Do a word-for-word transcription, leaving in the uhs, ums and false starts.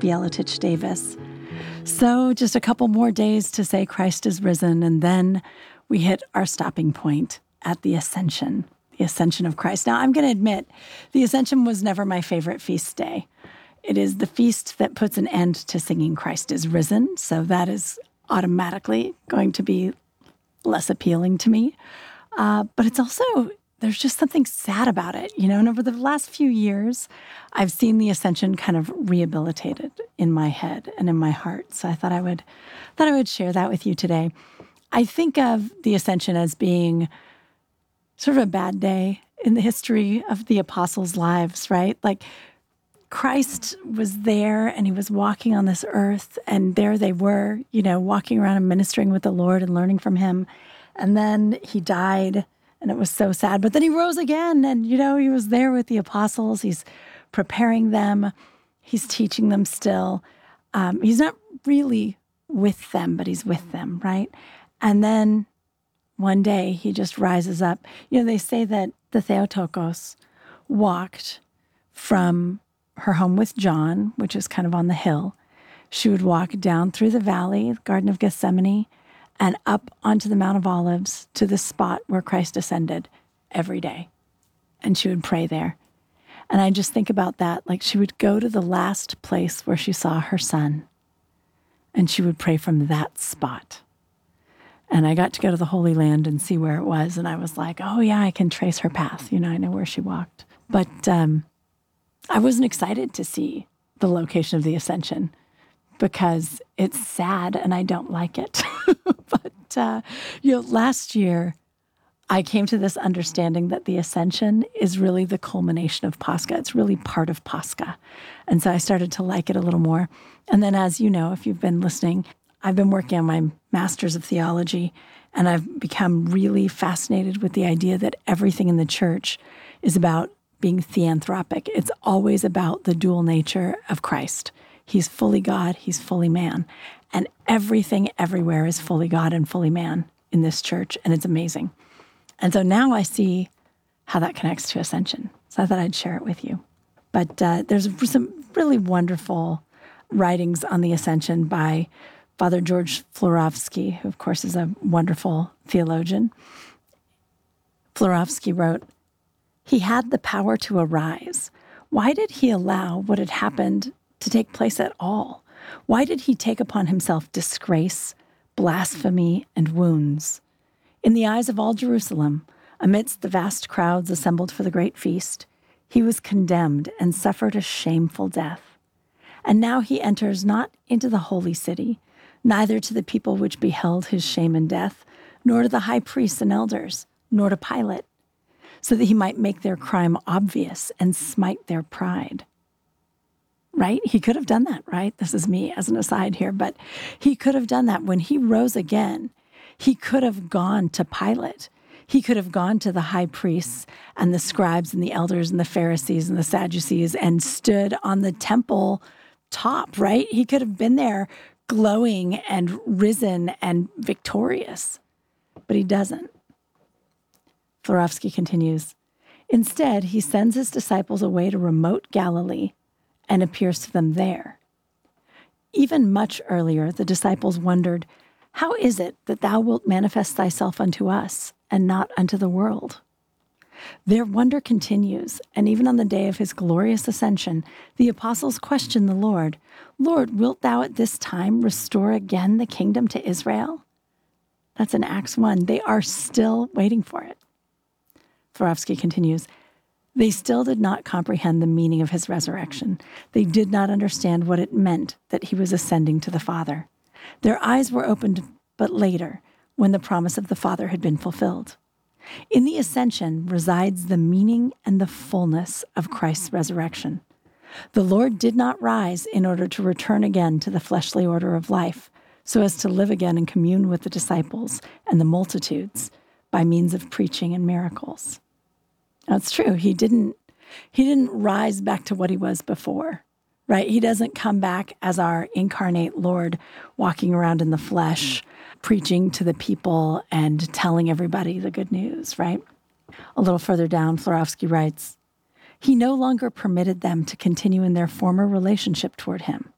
Bielatich Davis. So just a couple more days to say Christ is risen, and then we hit our stopping point at the Ascension, the Ascension of Christ. Now, I'm going to admit, the Ascension was never my favorite feast day. It is the feast that puts an end to singing Christ is risen, so that is automatically going to be less appealing to me. Uh, but it's also, there's just something sad about it, you know, and over the last few years, I've seen the Ascension kind of rehabilitated in my head and in my heart. So I thought I would, thought I would share that with you today. I think of the Ascension as being sort of a bad day in the history of the apostles' lives, right? Like Christ was there and he was walking on this earth, and there they were, you know, walking around and ministering with the Lord and learning from him. And then he died, and it was so sad. But then he rose again, and, you know, he was there with the apostles. He's preparing them. He's teaching them still. Um, he's not really with them, but he's with them, right? And then one day he just rises up. You know, they say that the Theotokos walked from her home with John, which is kind of on the hill. She would walk down through the valley, the Garden of Gethsemane, and up onto the Mount of Olives to the spot where Christ ascended every day. And she would pray there. And I just think about that, like she would go to the last place where she saw her son, and she would pray from that spot. And I got to go to the Holy Land and see where it was, and I was like, oh yeah, I can trace her path. You know, I know where she walked. But um, I wasn't excited to see the location of the Ascension because it's sad and I don't like it. But, uh, you know, last year I came to this understanding that the Ascension is really the culmination of Pascha. It's really part of Pascha. And so I started to like it a little more. And then, as you know, if you've been listening, I've been working on my Master's of Theology, and I've become really fascinated with the idea that everything in the church is about being theanthropic. It's always about the dual nature of Christ. He's fully God, he's fully man. And everything everywhere is fully God and fully man in this church, and it's amazing. And so now I see how that connects to Ascension. So I thought I'd share it with you. But uh, there's some really wonderful writings on the Ascension by Father George Florovsky, who of course is a wonderful theologian. Florovsky wrote, "He had the power to arise. Why did he allow what had happened to take place at all? Why did he take upon himself disgrace, blasphemy, and wounds? In the eyes of all Jerusalem, amidst the vast crowds assembled for the great feast, he was condemned and suffered a shameful death. And now he enters not into the holy city, neither to the people which beheld his shame and death, nor to the high priests and elders, nor to Pilate, so that he might make their crime obvious and smite their pride." Right? He could have done that, right? This is me as an aside here, but he could have done that. When he rose again, he could have gone to Pilate. He could have gone to the high priests and the scribes and the elders and the Pharisees and the Sadducees and stood on the temple top, right? He could have been there glowing and risen and victorious, but he doesn't. Florovsky continues, "Instead, he sends his disciples away to remote Galilee and appears to them there. Even much earlier, the disciples wondered, 'How is it that thou wilt manifest thyself unto us and not unto the world?' Their wonder continues, and even on the day of his glorious ascension, the apostles question the Lord, 'Lord, wilt thou at this time restore again the kingdom to Israel?' That's in Acts one. They are still waiting for it." Florovsky continues, "They still did not comprehend the meaning of his resurrection. They did not understand what it meant that he was ascending to the Father. Their eyes were opened but later, when the promise of the Father had been fulfilled. In the ascension resides the meaning and the fullness of Christ's resurrection. The Lord did not rise in order to return again to the fleshly order of life, so as to live again in commune with the disciples and the multitudes by means of preaching and miracles." That's true. He didn't, he didn't rise back to what he was before, right? He doesn't come back as our incarnate Lord walking around in the flesh, preaching to the people and telling everybody the good news, right? A little further down, Florovsky writes, "He no longer permitted them to continue in their former relationship toward him.